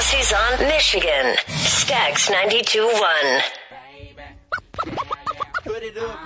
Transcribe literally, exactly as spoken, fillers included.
Aussies on Michigan. Stax ninety-two point one. Put it up.